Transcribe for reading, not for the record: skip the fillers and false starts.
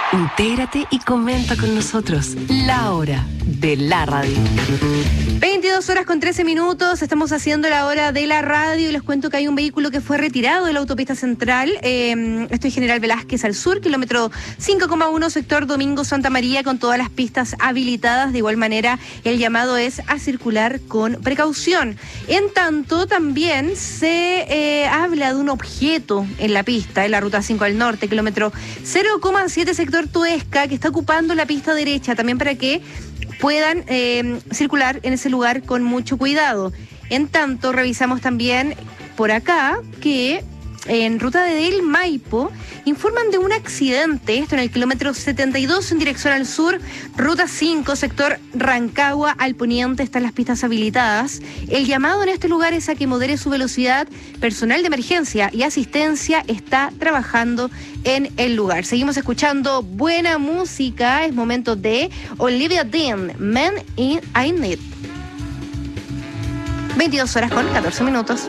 Intégrate y comenta con nosotros. La hora de la radio. 22 horas con 13 minutos, estamos haciendo la hora de la radio y les cuento que hay un vehículo que fue retirado de la autopista central, esto es General Velázquez al sur, kilómetro 5,1, sector Domingo Santa María, con todas las pistas habilitadas. De igual manera, el llamado es a circular con precaución. En tanto, también se habla de un objeto en la pista, en la ruta 5 al norte, kilómetro 0,7, sector Tuesca, que está ocupando la pista derecha, también para que puedan circular en ese lugar con mucho cuidado. En tanto, revisamos también por acá que en ruta de Del Maipo informan de un accidente, esto en el kilómetro 72 en dirección al sur, ruta 5, sector Rancagua al poniente, están las pistas habilitadas. El llamado en este lugar es a que modere su velocidad. Personal de emergencia y asistencia está trabajando en el lugar. Seguimos escuchando buena música, es momento de Olivia Dean, Man in I Need. 22 horas con 14 minutos.